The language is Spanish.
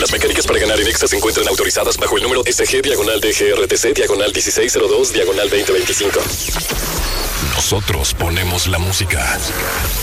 Las mecánicas para ganar en Exa se encuentran autorizadas bajo el número SG/DGRTC/1602/2025. Nosotros ponemos la música.